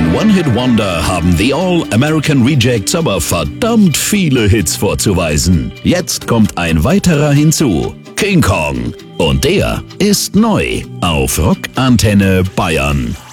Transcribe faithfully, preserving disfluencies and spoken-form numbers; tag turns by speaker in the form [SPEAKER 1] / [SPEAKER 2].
[SPEAKER 1] One-Hit-Wonder haben The All-American Rejects aber verdammt viele Hits vorzuweisen. Jetzt kommt ein weiterer hinzu, King Kong. Und der ist neu auf Rock Antenne Bayern.